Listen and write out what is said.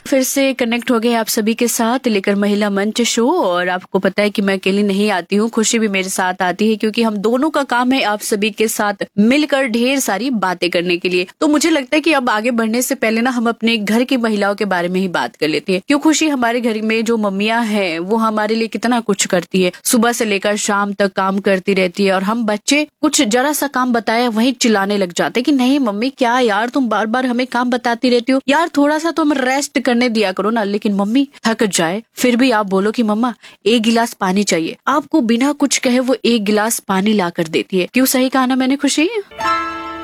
फिर से कनेक्ट हो गए आप सभी के साथ लेकर महिला मंच शो। और आपको पता है कि मैं अकेली नहीं आती हूँ, खुशी भी मेरे साथ आती है, क्योंकि हम दोनों का काम है आप सभी के साथ मिलकर ढेर सारी बातें करने के लिए। तो मुझे लगता है कि अब आगे बढ़ने से पहले ना हम अपने घर की महिलाओं के बारे में ही बात कर लेते हैं। क्यों खुशी, हमारे घर में जो मम्मियां हैं वो हमारे लिए कितना कुछ करती है, सुबह से लेकर शाम तक काम करती रहती है। और हम बच्चे कुछ जरा सा काम बताया वहीं चिल्लाने लग जाते कि नहीं मम्मी क्या यार तुम बार बार हमें काम बताती रहती हो, यार थोड़ा सा तो हम रेस्ट करने दिया करो ना। लेकिन मम्मी थक जाए फिर भी आप बोलो कि मम्मा एक गिलास पानी चाहिए, आपको बिना कुछ कहे वो एक गिलास पानी ला कर देती है। क्यों सही कहा ना मैंने खुशी?